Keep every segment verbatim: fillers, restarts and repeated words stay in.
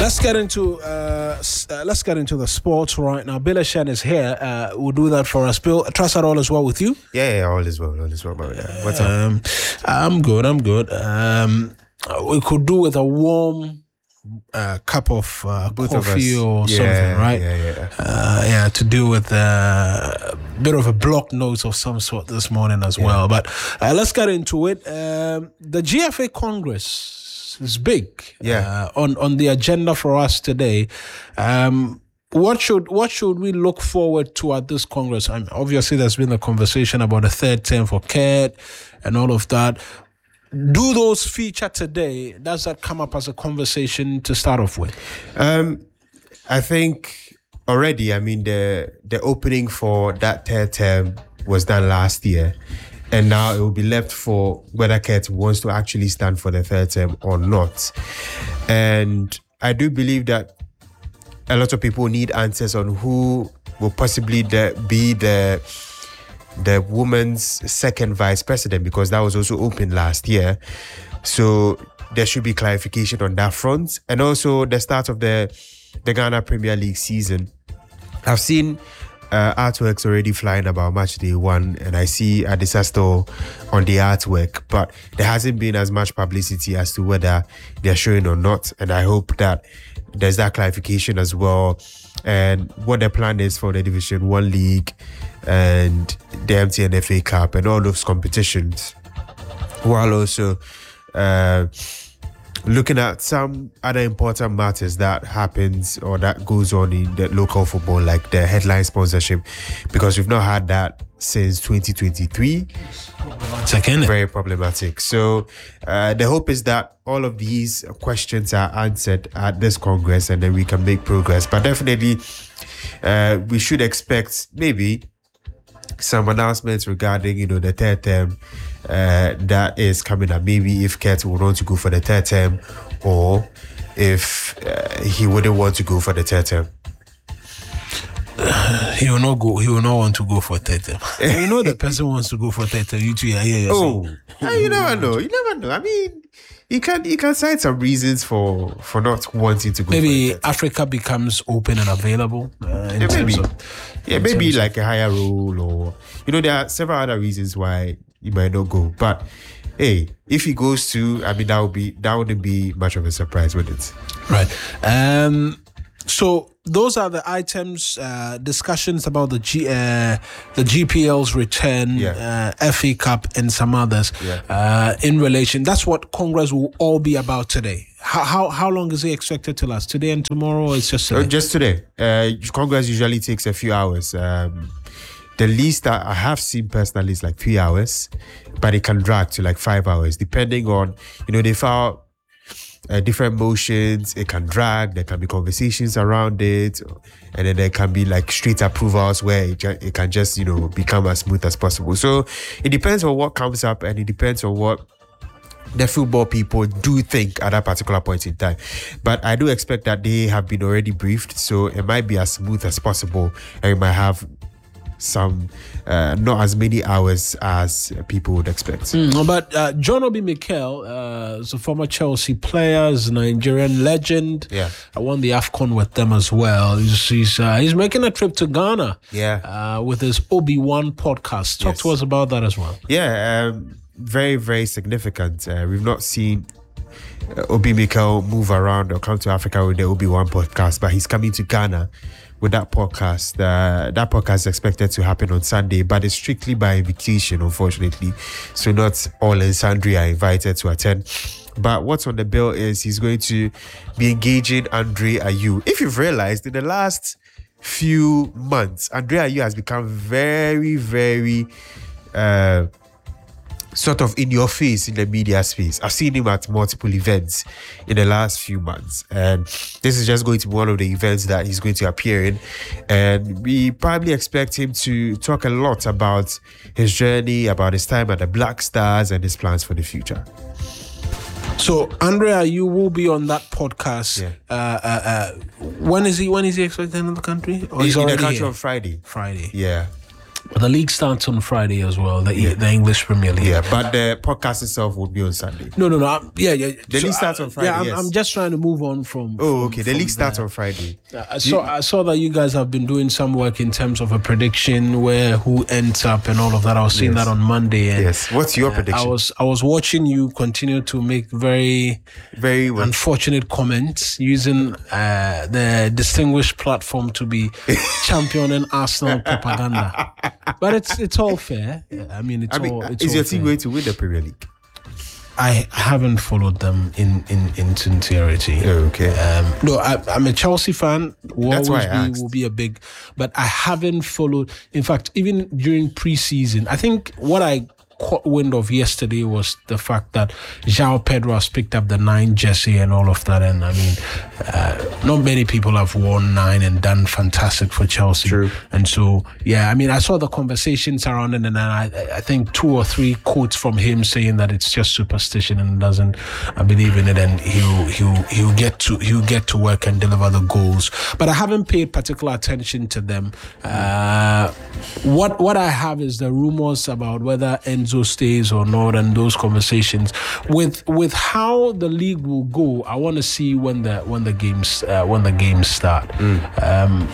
Let's get into uh, uh, let's get into the sports right now. Bill Shen is here. Uh, will do that for us. Bill, I trust that all is well with you. Yeah, yeah, all is well, all is well. But yeah. What's up? Um, I'm good. I'm good. Um, we could do with a warm uh, cup of uh, coffee of or yeah, something, right? Yeah, yeah, uh, yeah. To do with uh, a bit of a block note of some sort this morning as yeah. well. But uh, let's get into it. Um, the G F A Congress is big. Yeah. Uh, on on the agenda for us today. Um, what should what should we look forward to at this Congress? I mean, obviously, there's been a conversation about a third term for Kurt and all of that. Do those feature today? Does that come up as a conversation to start off with? Um, I think already. I mean, the the opening for that third term was done last year. And now it will be left for whether Kurt wants to actually stand for the third term or not. And I do believe that a lot of people need answers on who will possibly the, be the the woman's second vice president, because that was also open last year. So there should be clarification on that front. And also the start of the, the Ghana Premier League season. I've seen Uh, artworks already flying about match day one, and I see a disaster on the artwork, but there hasn't been as much publicity as to whether they're showing or not. And I hope that there's that clarification as well, and what the plan is for the Division One League and the M T N F A Cup and all those competitions, while also uh, looking at some other important matters that happens or that goes on in the local football, like the headline sponsorship, because we've not had that since twenty twenty-three. Second. Very problematic. So uh, the hope is that all of these questions are answered at this Congress, and then we can make progress. But definitely uh, we should expect maybe some announcements regarding, you know, the third term uh, that is coming up. Maybe if Kurt would want to go for the third term, or if uh, he wouldn't want to go for the third term. Uh, he will not go. He will not want to go for third term. You know, the person wants to go for third term. You two are here. Oh, yeah, you never know. You never know. I mean, you can you can cite some reasons for for not wanting to go. Maybe for the Africa becomes open and available. Uh, in yeah, terms maybe. Of, yeah, maybe like a higher role, or you know, there are several other reasons why you might not go. But hey, if he goes to, I mean, that would be that wouldn't be much of a surprise, would it? Right. Um. So those are the items, uh, discussions about the G, uh, the G P L's return, yeah. uh, F A Cup, and some others. Yeah. Uh, in relation, that's what Congress will all be about today. How how how long is it expected to last? Today and tomorrow, or it's just today? Uh, just today. Uh, Congress usually takes a few hours. Um, the least that I have seen personally is like three hours, but it can drag to like five hours, depending on, you know, they file Uh, different motions. It can drag. There can be conversations around it, and then there can be like straight approvals where it, ju- it can just, you know, become as smooth as possible. So it depends on what comes up, and it depends on what the football people do think at that particular point in time. But I do expect that they have been already briefed, so it might be as smooth as possible, and we might have some uh, not as many hours as people would expect. Mm, but uh, John Obi Mikel uh, is a former Chelsea player, is a Nigerian legend. Yeah, I won the AFCON with them as well. He's he's, uh, he's making a trip to Ghana. Yeah, uh, with his Obi-Wan podcast. Talk yes. to us about that as well. Yeah, um, very very significant. Uh, we've not seen uh, Obi Mikel move around or come to Africa with the Obi-Wan podcast, but he's coming to Ghana with that podcast. Uh, that podcast is expected to happen on Sunday, but it's strictly by invitation, unfortunately. So not all and sundry are invited to attend. But what's on the bill is he's going to be engaging Andre Ayew. If you've realized, in the last few months, Andre Ayew has become very, very uh, sort of in your face in the media space. I've seen him at multiple events in the last few months, and this is just going to be one of the events that he's going to appear in, and we probably expect him to talk a lot about his journey, about his time at the Black Stars, and his plans for the future. So Andrea, you will be on that podcast. Yeah. Uh, uh, uh, when is he? When is he expected in the country? Or He's in the already country here? on Friday. Friday. Yeah. The league starts on Friday as well, the, yeah. the English Premier League. Yeah, but the podcast itself would be on Sunday. No, no, no. I'm, yeah, yeah. The so, league starts on Friday. Yeah, I'm, yes. I'm just trying to move on from. Oh, from, okay. The from league starts there. on Friday. Uh, I saw. I saw that you guys have been doing some work in terms of a prediction where who ends up and all of that. I was seeing yes. that on Monday. And, yes. What's your uh, prediction? I was. I was watching you continue to make very, very well. unfortunate comments using uh, the distinguished platform to be championing Arsenal propaganda. But it's it's all fair. I mean, it's I mean, all. It's is all your team fair. going to win the Premier League? I haven't followed them in in in sincerity. Oh, okay. Um, no, I, I'm a Chelsea fan. Will That's why always I be, asked. will be a big, but I haven't followed. In fact, even during preseason, I think what I caught wind of yesterday was the fact that João Pedro has picked up the nine jersey and all of that. And I mean, uh, not many people have worn nine and done fantastic for Chelsea. True. And so, yeah, I mean, I saw the conversations around it, and I, I think two or three quotes from him saying that it's just superstition and doesn't I believe in it, and he'll he'll he'll get to he'll get to work and deliver the goals. But I haven't paid particular attention to them. Uh, what what I have is the rumors about whether Enzo stays or not, and those conversations. With with how the league will go, I want to see when the when the games uh, when the games start. Mm. Um,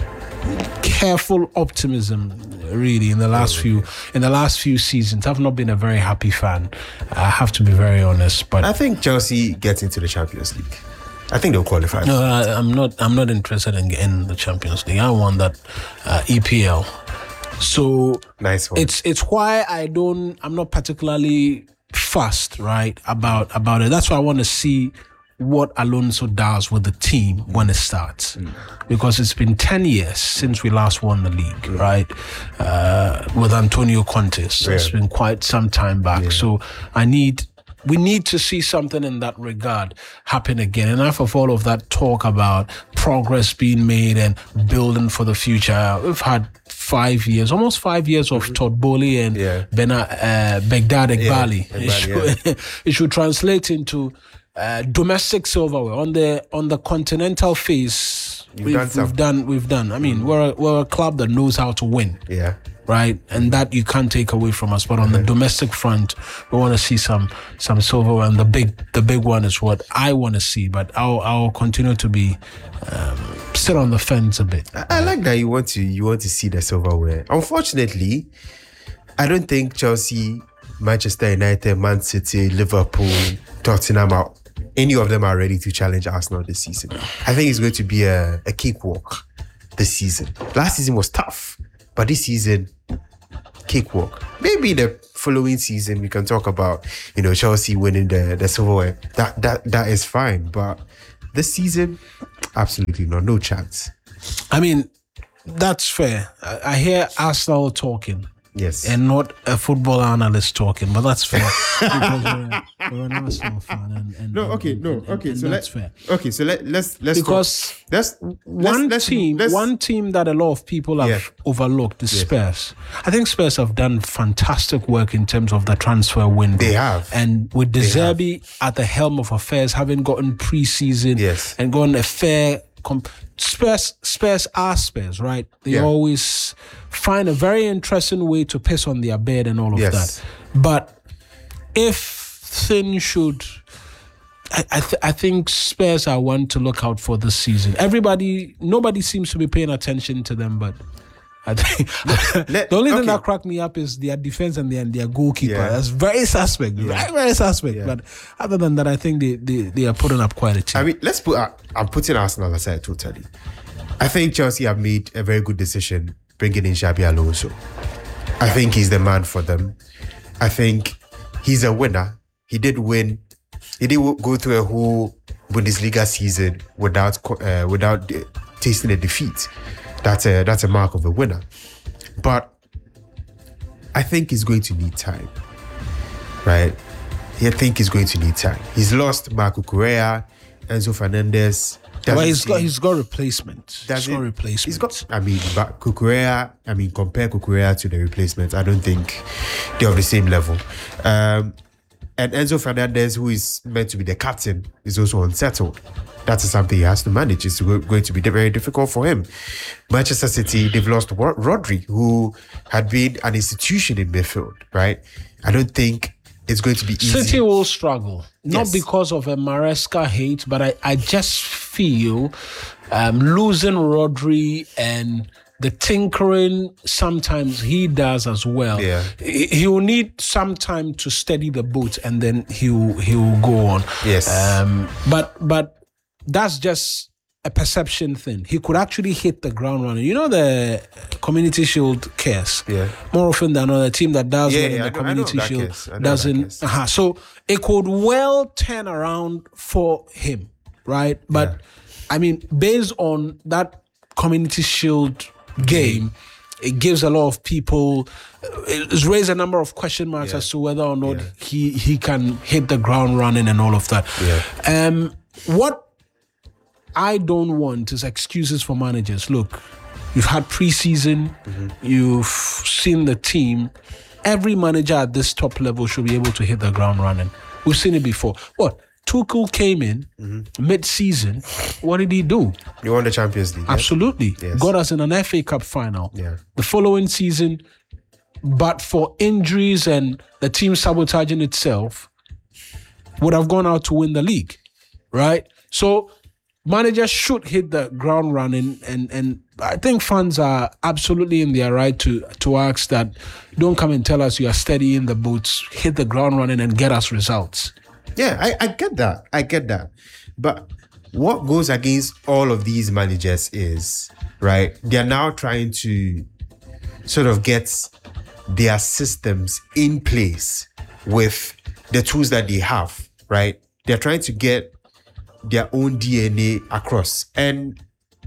careful optimism, really. In the last few in the last few seasons, I've not been a very happy fan. I have to be very honest. But I think Chelsea gets into the Champions League. I think they'll qualify. No, I, I'm not. I'm not interested in getting the Champions League. I want that uh, E P L. So nice one. It's it's why I don't. I'm not particularly fussed, right, about about it. That's why I want to see what Alonso does with the team when it starts, mm. because it's been ten years since we last won the league, mm. right? Uh, with Antonio Conte, so yeah. It's been quite some time back. Yeah. So I need. We need to see something in that regard happen again. Enough of all of that talk about progress being made and building for the future. We've had five years, almost five years of mm-hmm. Todd Bowley and yeah. Bena, uh, Begdad Egbali. Yeah, it, should, yeah. it should translate into uh, domestic silverware on the on the continental phase. You've we've, done some. we've done. We've done. I mean, mm-hmm. we're a, we're a club that knows how to win. Yeah. Right, and that you can't take away from us. But on the domestic front, we want to see some some silverware, and the big the big one is what I want to see. But I'll I'll continue to be um, sit on the fence a bit. I, I like that you want to you want to see the silverware. Unfortunately, I don't think Chelsea, Manchester United, Man City, Liverpool, Tottenham are any of them are ready to challenge Arsenal this season. I think it's going to be a, a cakewalk this season. Last season was tough, but this season, cakewalk. Maybe the following season we can talk about, you know, Chelsea winning the, the silverware. That that that is fine. But this season, absolutely not. No chance. I mean, that's fair. I, I hear Arsenal talking. Yes. And not a football analyst talking, but that's fair. Because we're, we're an Arsenal fan. And, and, no, okay, and, no, and, okay. and so that's let, fair. Okay, so let, let's let's because talk. Let's, one let's, team, let's, one team that a lot of people have yeah. overlooked is yes. Spurs. I think Spurs have done fantastic work in terms of the transfer window. They have, and with De Zerbi at the helm of affairs, having gotten preseason yes. and gotten a fair. Comp- Spurs, Spurs are Spurs, right? They yeah. always find a very interesting way to piss on their bed and all of yes. that. But if things should, I I, th- I think Spurs are one to look out for this season. Everybody, nobody seems to be paying attention to them, but I think Let, the only okay. thing that cracked me up is their defense and their, their goalkeeper. Yeah. That's very suspect, yeah. very, very suspect. Yeah. But other than that, I think they, they, they are putting up quite a team. I mean, let's put. Uh, I'm putting Arsenal aside totally. I think Chelsea have made a very good decision bringing in Xabi Alonso. I think he's the man for them. I think he's a winner. He did win. He did go through a whole Bundesliga season without uh, without uh, tasting a defeat. That's a that's a mark of a winner. But I think he's going to need time, right? I think he's going to need time. He's lost Marco Correa, Enzo Fernandez. Well, he's got he's got replacement. He's got replacement. He's got. I mean, but Cucurella. I mean, compare Cucurella to the replacements. I don't think they're of the same level. Um, And Enzo Fernandez, who is meant to be the captain, is also unsettled. That is something he has to manage. It's going to be very difficult for him. Manchester City, they've lost Rodri, who had been an institution in midfield, right? I don't think it's going to be easy. City will struggle. Not Yes. because of a Maresca hate, but I, I just feel um, losing Rodri and the tinkering sometimes he does as well. Yeah. He, he will need some time to steady the boat and then he will, he will go on. Yes. Um, but but that's just a perception thing. He could actually hit the ground running. You know the Community Shield case? Yeah. More often than not, a team that does Yeah, well in yeah, the I know- I know Community that Shield case. I know that doesn't. case. Uh-huh. So it could well turn around for him, right? But Yeah. I mean, based on that Community Shield game, it gives a lot of people, it's raised a number of question marks Yeah. as to whether or not Yeah. he he can hit the ground running and all of that. Yeah. Um, what I don't want is excuses for managers. Look, you've had preseason, Mm-hmm. you've seen the team. Every manager at this top level should be able to hit the ground running. We've seen it before. What? Tuchel came in Mm-hmm. mid-season. What did he do? You won the Champions League. yeah? Absolutely. Yes. Got us in an F A Cup final. Yeah. The following season, but for injuries and the team sabotaging itself, would have gone out to win the league, right? So managers should hit the ground running, and and I think fans are absolutely in their right to to ask that. Don't come and tell us you are steady in the boots. Hit the ground running and get us results. Yeah, I, I get that. I get that. But what goes against all of these managers is, right, they're now trying to sort of get their systems in place with the tools that they have, right? They're trying to get their own D N A across. And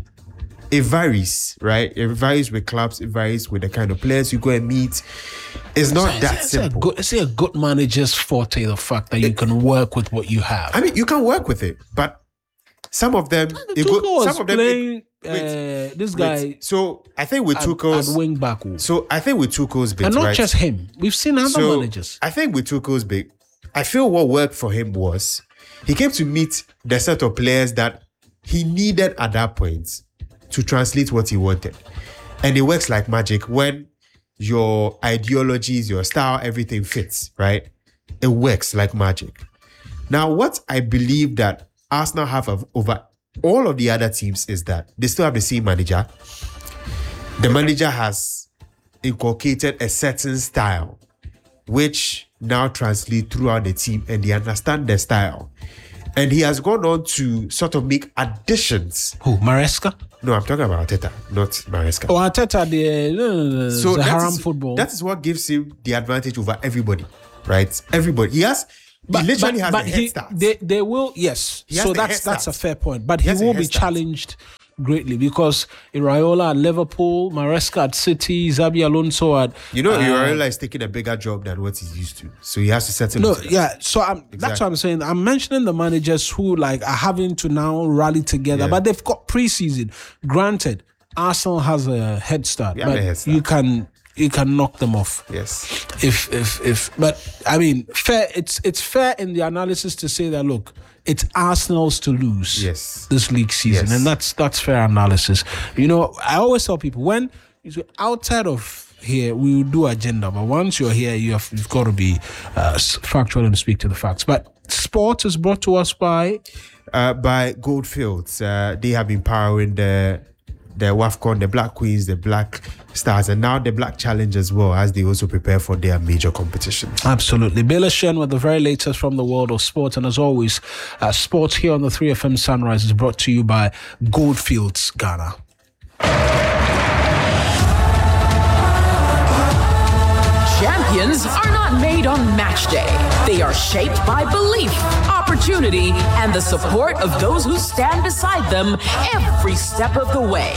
it varies, right? It varies with clubs. It varies with the kind of players you go and meet. It's not that It's a simple. good, it's a good manager's forte, the fact that you can work with what you have. I mean, you can work with it, but some of them, it Tuchel go, was some of them, it- playing wait, uh, this guy wait. So I think with at, Tuchel's, at wing back, oh. so I think with Tuchel's bit, and not right? just him. We've seen other so managers. I think with Tuchel's bit, I feel what worked for him was he came to meet the set of players that he needed at that point to translate what he wanted, and it works like magic when your ideologies, your style, everything fits, right? It works like magic. Now, what I believe that Arsenal have of- over all of the other teams is that they still have the same manager. The manager has inculcated a certain style, which now translates throughout the team, and they understand the style. And he has gone on to sort of make additions. Who? Maresca? No, I'm talking about Arteta, not Maresca. Oh, Arteta, the, no, no, no, So the that haram is, football. that is what gives him the advantage over everybody, right? Everybody. He has, he literally has a head he, start. They, they will, yes. He has So the that's head that's a start. fair point. But He he has a will head be start. challenged greatly because Iraola at Liverpool, Maresca at City, Xabi Alonso at... You know, uh, Iraola is taking a bigger job than what he's used to. So he has to settle No, into that. yeah. So I'm, that's Exactly. what I'm saying. I'm mentioning the managers who like are having to now rally together, Yeah. but they've got preseason. Granted, Arsenal has a head start, We have but a head start. you can you can knock them off. Yes. If if if, but I mean, fair. It's it's fair in the analysis to say that look, it's Arsenal's to lose. Yes. This league season, Yes. and that's that's fair analysis. You know, I always tell people when you say outside of here we will do agenda, but once you're here, you have you've got to be uh, s- factual and speak to the facts. But sport is brought to us by Uh, by Goldfields. Uh, they have been powering the the WAFCON, the Black Queens, the Black Stars, and now the Black Challenge as well, as they also prepare for their major competitions. Absolutely. Baylor Shen with the very latest from the world of sport. And as always, uh, sports here on the three F M Sunrise is brought to you by Goldfields Ghana. Champions are not made on match day. They are shaped by belief, opportunity, and the support of those who stand beside them every step of the way.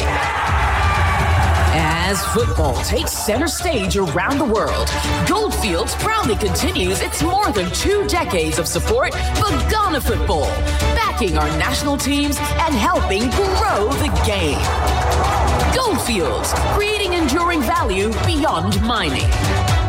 As football takes center stage around the world, Goldfields proudly continues its more than two decades of support for Ghana football, backing our national teams and helping grow the game. Goldfields, creating enduring value beyond mining.